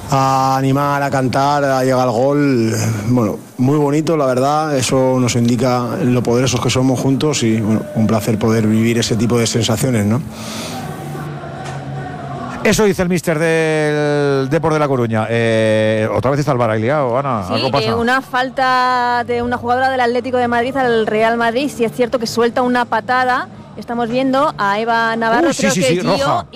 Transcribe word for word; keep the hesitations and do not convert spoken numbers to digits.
a animar, a cantar, a llegar al gol. Bueno, muy bonito, la verdad. Eso nos indica lo poderosos que somos juntos y bueno, un placer poder vivir ese tipo de sensaciones, ¿no? Eso dice el míster del Depor de La Coruña. Eh, otra vez está el VAR ahí liado, Ana. Sí, ¿Algo pasa? eh, una falta de una jugadora del Atlético de Madrid al Real Madrid. Sí es cierto que suelta una patada. Estamos viendo a Eva Navarro, Uy, sí, creo sí, que sí, Gio, roja.